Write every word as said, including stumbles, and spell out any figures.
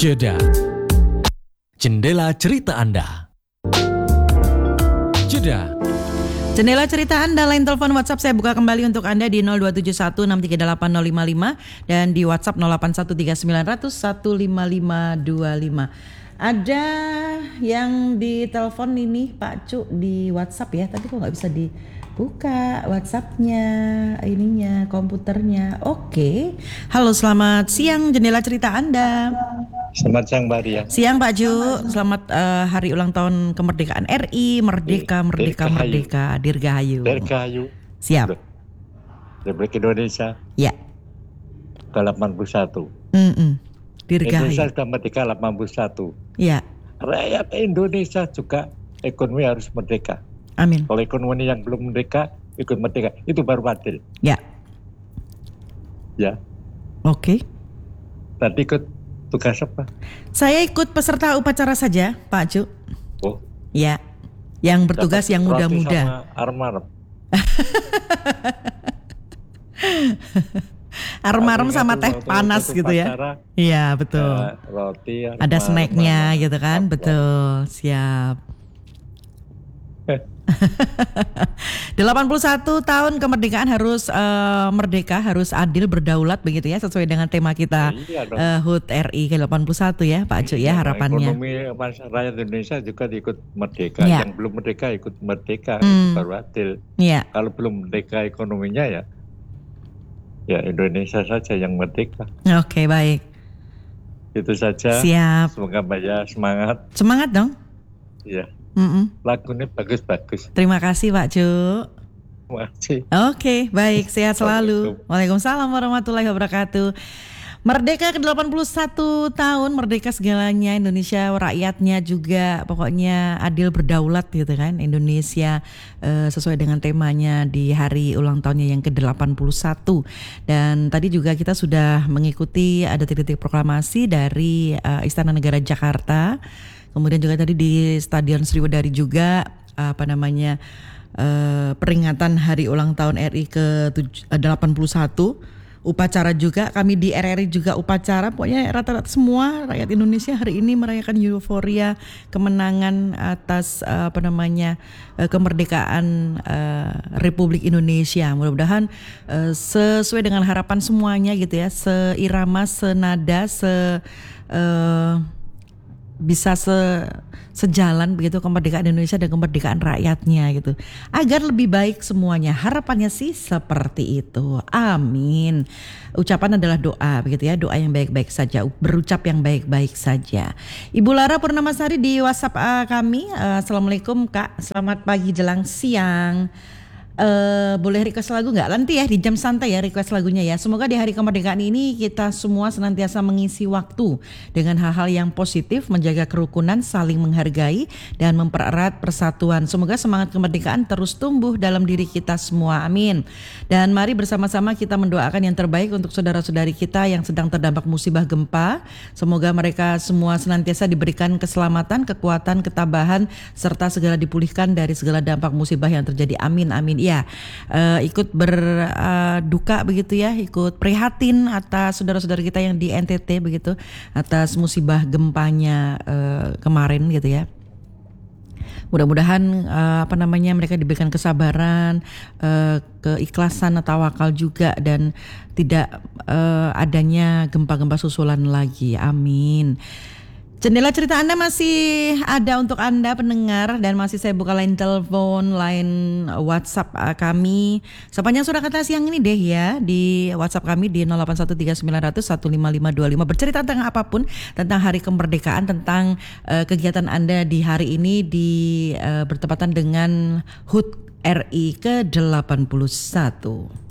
Jeda. Jendela cerita Anda. Jeda. Jendela cerita Anda, line telepon WhatsApp saya buka kembali untuk Anda di nol dua tujuh satu enam tiga delapan nol lima lima dan di WhatsApp nol delapan satu tiga sembilan nol nol satu lima lima dua lima. Ada yang di telepon ini Pak Cu di WhatsApp ya, tapi kok nggak bisa dibuka WhatsAppnya, ininya, komputernya. Oke, halo selamat siang Jendela cerita Anda. Selamat siang Mbak Ria. Siang Pak Ju, selamat uh, hari ulang tahun kemerdekaan R I, merdeka, merdeka, Dirgahayu. merdeka, Dirgahayu. Dirgahayu. Siap. Republik Indonesia Ya. ke delapan puluh satu. Mm-mm. Dirgahayu. Indonesia sudah merdeka delapan puluh satu. Ya. Rakyat Indonesia juga ekonomi harus merdeka. Amin. Kalau ekonomi yang belum merdeka ikut merdeka, itu baru adil. Ya. Ya. Oke. Tadi ikut tugas apa? Saya ikut peserta upacara saja, Pak Cu. Oh. Ya. Yang bertugas Dapat yang roti muda-muda. sama arem-arem. Arem-arem sama Artinya teh tuh panas waktu gitu ya. upacara, Iya, betul. eh, roti, Ada arem-arem, snacknya arem-arem. gitu kan, betul. Siap. delapan puluh satu tahun kemerdekaan harus uh, merdeka, harus adil, berdaulat begitu ya, sesuai dengan tema kita Iya dong. uh, H U T R I ke delapan puluh satu ya Pak Cu ya, harapannya. Ekonomi rakyat Indonesia juga ikut merdeka. Ya. Yang belum merdeka ikut merdeka, Hmm. itu baru adil. Iya. Kalau belum merdeka ekonominya ya, ya Indonesia saja yang merdeka. Oke, baik. Itu saja. Siap. Semoga Mbak ya semangat. Semangat dong. Ya, Mm-mm. lagunya bagus-bagus. Terima kasih Pak Cu. Terima kasih. Oke, baik, sehat selalu. Waalaikumsalam warahmatullahi wabarakatuh. Merdeka ke delapan puluh satu tahun, merdeka segalanya, Indonesia rakyatnya juga pokoknya adil, berdaulat gitu kan. Indonesia eh, sesuai dengan temanya di hari ulang tahunnya yang ke delapan puluh satu. Dan tadi juga kita sudah mengikuti ada titik-titik proklamasi dari eh, Istana Negara Jakarta. Kemudian juga tadi di Stadion Sriwedari juga apa namanya eh, peringatan hari ulang tahun R I ke delapan puluh satu. Upacara juga, kami di R R I juga upacara, pokoknya rata-rata semua rakyat Indonesia hari ini merayakan euforia kemenangan atas uh, apa namanya uh, kemerdekaan uh, Republik Indonesia. Mudah-mudahan uh, sesuai dengan harapan semuanya gitu ya, seirama, senada, se uh, bisa se sejalan begitu kemerdekaan Indonesia dan kemerdekaan rakyatnya gitu, agar lebih baik semuanya. Harapannya sih seperti itu. Amin. Ucapan adalah doa begitu ya, doa yang baik-baik saja, berucap yang baik-baik saja. Ibu Lara Purnamasari di WhatsApp uh, kami, uh, Assalamualaikum Kak, selamat pagi jelang siang. Uh, boleh request lagu nggak? Nanti ya di jam santai ya request lagunya ya. Semoga di hari kemerdekaan ini kita semua senantiasa mengisi waktu dengan hal-hal yang positif, menjaga kerukunan, saling menghargai dan mempererat persatuan. Semoga semangat kemerdekaan terus tumbuh dalam diri kita semua. Amin. Dan mari bersama-sama kita mendoakan yang terbaik untuk saudara-saudari kita yang sedang terdampak musibah gempa. Semoga mereka semua senantiasa diberikan keselamatan, kekuatan, ketabahan serta segala dipulihkan dari segala dampak musibah yang terjadi. Amin, amin. Ya, uh, ikut berduka uh, begitu ya, ikut prihatin atas saudara-saudara kita yang di N T T begitu, atas musibah gempanya uh, kemarin gitu ya. Mudah-mudahan uh, apa namanya mereka diberikan kesabaran, uh, keikhlasan, tawakal juga dan tidak uh, adanya gempa-gempa susulan lagi. Amin. Jendela cerita Anda masih ada untuk Anda pendengar dan masih saya buka line telepon, line WhatsApp kami. Sepanjang sudah kata siang ini deh ya di WhatsApp kami di nol delapan satu tiga sembilan nol nol satu lima lima dua lima, bercerita tentang apapun, tentang hari kemerdekaan, tentang uh, kegiatan Anda di hari ini di uh, bertepatan dengan H U T R I ke delapan puluh satu.